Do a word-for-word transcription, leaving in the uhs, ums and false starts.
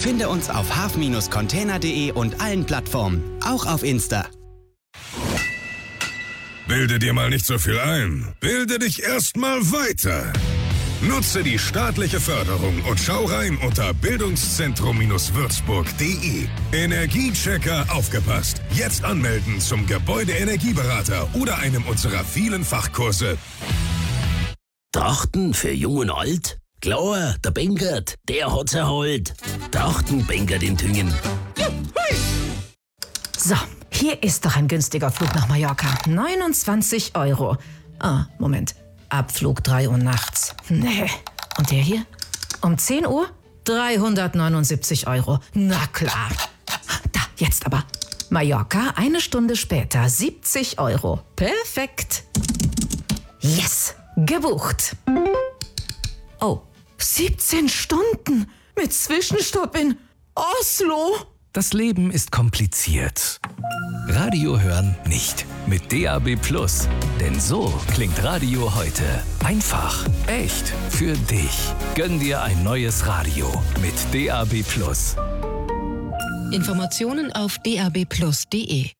Finde uns auf haf Bindestrich container punkt de und allen Plattformen, auch auf Insta. Bilde dir mal nicht so viel ein. Bilde dich erstmal weiter. Nutze die staatliche Förderung und schau rein unter bildungszentrum würzburg punkt de. Energiechecker aufgepasst. Jetzt anmelden zum Gebäudeenergieberater oder einem unserer vielen Fachkurse. Trachten für Jung und Alt? Klar, der Benkert, der hat's erholt. Trachten Benkert in Tüngen. So, hier ist doch ein günstiger Flug nach Mallorca. neunundzwanzig Euro. Ah, Moment. Abflug drei Uhr nachts. Nee. Und der hier? Um zehn Uhr? dreihundertneunundsiebzig Euro. Na klar. Da, jetzt aber. Mallorca, eine Stunde später, siebzig Euro. Perfekt. Yes, gebucht. Oh, siebzehn Stunden mit Zwischenstopp in Oslo. Das Leben ist kompliziert. Radio hören nicht. Mit D A B Plus. Denn so klingt Radio heute. Einfach, echt, für dich. Gönn dir ein neues Radio mit D A B Plus. Informationen auf d a b plus punkt de.